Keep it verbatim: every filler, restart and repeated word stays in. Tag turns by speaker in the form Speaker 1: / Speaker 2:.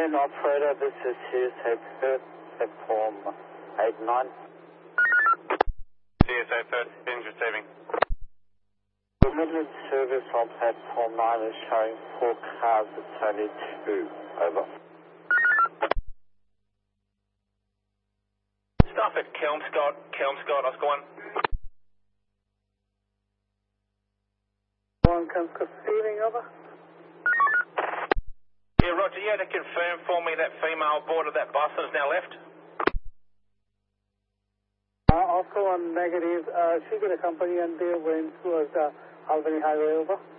Speaker 1: Main operator, this is C S A Perth, platform eight nine.
Speaker 2: C S A Perth, binge receiving.
Speaker 1: The Midland service on platform nine is showing four cars, it's only two. Over.
Speaker 2: Stuff at Kelmscott, Kelmscott, Oscar one.
Speaker 1: One Kelmscott feeling, over.
Speaker 2: Yeah, Roger, you had to confirm for me that female aboard of that bus has now left.
Speaker 1: Uh, Oscar one negative, uh, she got a company and they went towards the Albany Highway, over.